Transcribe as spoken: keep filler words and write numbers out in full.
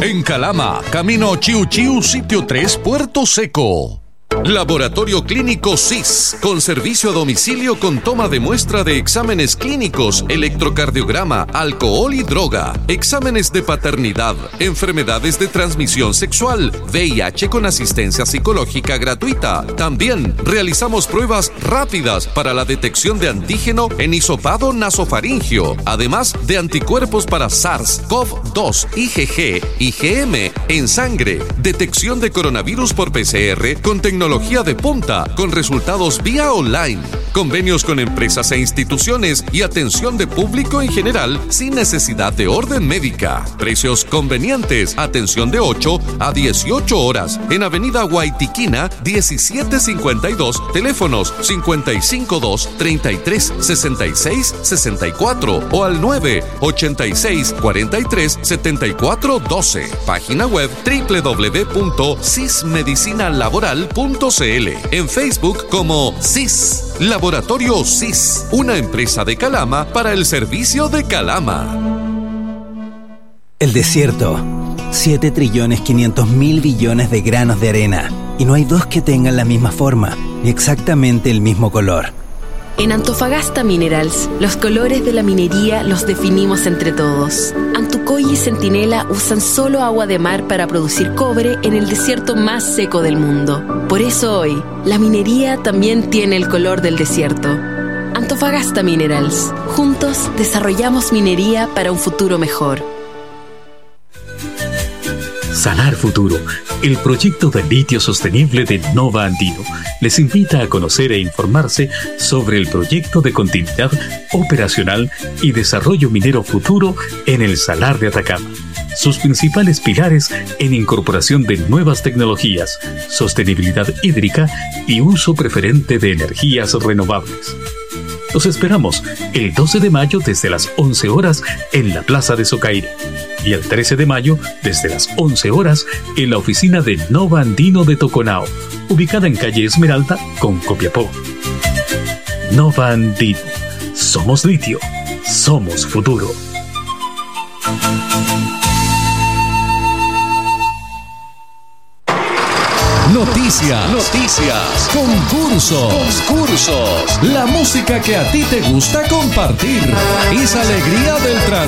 En Calama, camino Chiu Chiu, sitio tres, Puerto Seco. Laboratorio Clínico S I S, con servicio a domicilio con toma de muestra de exámenes clínicos, electrocardiograma, alcohol y droga, exámenes de paternidad, enfermedades de transmisión sexual, V I H con asistencia psicológica gratuita. También realizamos pruebas rápidas para la detección de antígeno en hisopado nasofaringio, además de anticuerpos para SARS, CoV dos, I G G, I G M en sangre, detección de coronavirus por P C R con tecnología de punta, con resultados vía online, convenios con empresas e instituciones y atención de público en general sin necesidad de orden médica. Precios convenientes, atención de ocho a dieciocho horas en Avenida Guaitiquina diecisiete cincuenta y dos, teléfonos cincuenta y cinco dos, treinta y tres, sesenta y seis, sesenta y cuatro o al nueve ochenta y seis, cuarenta y tres, setenta y cuatro, doce. Página web doble u doble u doble u punto sismedicinalaboral punto c l. En Facebook como S I S, Laboratorio S I S, una empresa de Calama para el servicio de Calama. El desierto, siete trillones quinientos mil billones de granos de arena, y no hay dos que tengan la misma forma, ni exactamente el mismo color. En Antofagasta Minerals, los colores de la minería los definimos entre todos. Antucoy y Centinela usan solo agua de mar para producir cobre en el desierto más seco del mundo. Por eso hoy, la minería también tiene el color del desierto. Antofagasta Minerals. Juntos desarrollamos minería para un futuro mejor. Salar Futuro, el proyecto de litio sostenible de Nova Andino, les invita a conocer e informarse sobre el proyecto de continuidad operacional y desarrollo minero futuro en el Salar de Atacama. Sus principales pilares en incorporación de nuevas tecnologías, sostenibilidad hídrica y uso preferente de energías renovables. Los esperamos el doce de mayo desde las once horas en la Plaza de Socaire y el trece de mayo desde las once horas en la oficina de Nova Andino de Toconao, ubicada en calle Esmeralda con Copiapó. Nova Andino. Somos litio. Somos futuro. Noticias, noticias, concursos, concursos, la música que a ti te gusta compartir. Es alegría del trans.